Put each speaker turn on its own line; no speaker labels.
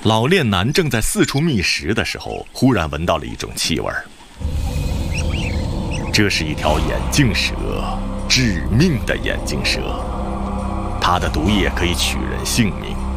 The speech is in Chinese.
老练男正在四处觅食的时候，忽然闻到了一种气味。这是一条眼镜蛇，致命的眼镜蛇，它的毒液可以取人性命。